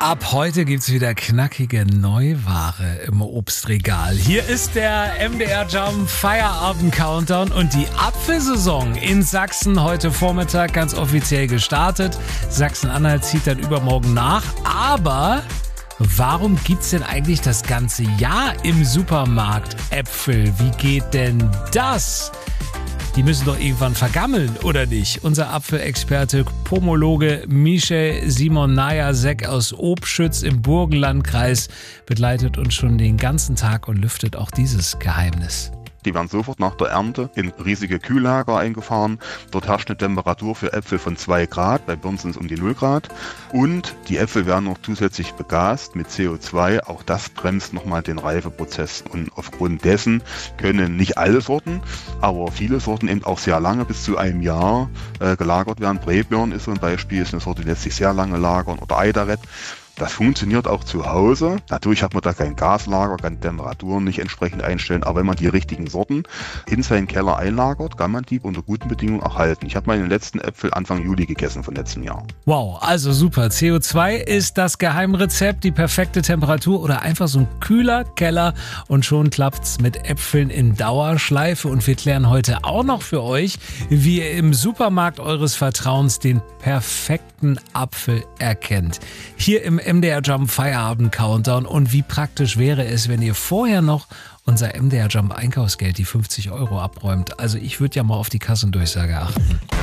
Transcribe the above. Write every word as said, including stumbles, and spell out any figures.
Ab heute gibt's wieder knackige Neuware im Obstregal. Hier ist der M D R Jump Feierabend Countdown und die Apfelsaison in Sachsen heute Vormittag ganz offiziell gestartet. Sachsen-Anhalt zieht dann übermorgen nach, aber warum gibt's denn eigentlich das ganze Jahr im Supermarkt Äpfel? Wie geht denn das? Die müssen doch irgendwann vergammeln, oder nicht? Unser Apfelexperte, Pomologe Michel Simon-Najasek aus Obschütz im Burgenlandkreis begleitet uns schon den ganzen Tag und lüftet auch dieses Geheimnis. Die werden sofort nach der Ernte in riesige Kühllager eingefahren. Dort herrscht eine Temperatur für Äpfel von zwei Grad, bei Birnen sind es um die null Grad. Und die Äpfel werden noch zusätzlich begast mit C O zwei. Auch das bremst nochmal den Reifeprozess. Und aufgrund dessen können nicht alle Sorten, aber viele Sorten eben auch sehr lange, bis zu einem Jahr, äh, gelagert werden. Brebirn ist so ein Beispiel, ist eine Sorte, die lässt sich sehr lange lagern. Oder Eiderett. Das funktioniert auch zu Hause. Natürlich hat man da kein Gaslager, kann Temperaturen nicht entsprechend einstellen, aber wenn man die richtigen Sorten in seinen Keller einlagert, kann man die unter guten Bedingungen erhalten. Ich habe meinen letzten Äpfel Anfang Juli gegessen von letztem Jahr. Wow, also super. C O zwei ist das Geheimrezept, die perfekte Temperatur oder einfach so ein kühler Keller und schon klappt's mit Äpfeln in Dauerschleife. Und wir klären heute auch noch für euch, wie ihr im Supermarkt eures Vertrauens den perfekten Apfel erkennt. Hier im M D R Jump Feierabend Countdown. Und wie praktisch wäre es, wenn ihr vorher noch unser M D R Jump Einkaufsgeld, die fünfzig Euro, abräumt. Also ich würde ja mal auf die Kassendurchsage achten.